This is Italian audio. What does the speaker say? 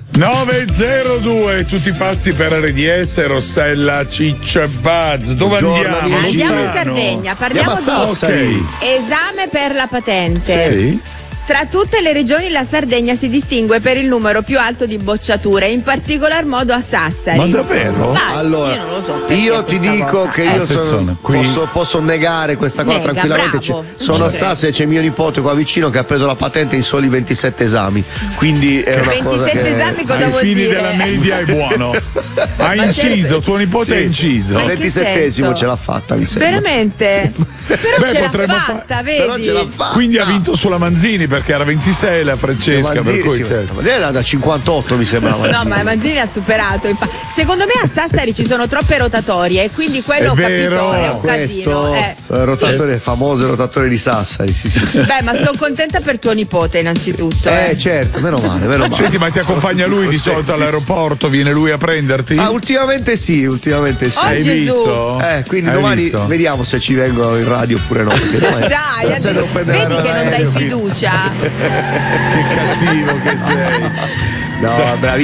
902, tutti pazzi per RDS, Rossella, Ciccio e Buzz. Dove andiamo? Andiamo in Sardegna, parliamo di esame per la patente. Sì. Tra tutte le regioni la Sardegna si distingue per il numero più alto di bocciature, in particolar modo a Sassari. Ma davvero? Allora, io non lo so. Io ti dico che io posso negare questa cosa tranquillamente. Bravo, sono a Sassari, c'è mio nipote qua vicino che ha preso la patente in soli 27 esami. Quindi è una 27 cosa che... esami cosa Ai vuol fini dire? della media è buono. Ha inciso, tuo nipote ha inciso. Il 27esimo ce l'ha fatta, mi sembra. Veramente? Però ce l'ha fatta, vedi? Però ce l'ha fatta. Quindi ha vinto sulla Manzini perché era 26 la Francesca, Manzini, per cui certo. era da 58 mi sembra. No, ma Manzini ha superato. Secondo me a Sassari ci sono troppe rotatorie e quindi quello ho capito è un casino. Rotatore, famoso rotatore di Sassari. Sì. Beh, ma sono contenta per tuo nipote innanzitutto. Certo, meno male. Senti, ma ti accompagna lui di solito all'aeroporto? Viene lui a prenderti? Ultimamente sì. Oh, Hai Gesù. visto? Quindi Hai domani visto? vediamo se ci vengo in radio oppure no. Dai, vedi che non dai fiducia. Che cattivo che sei. No, bravi.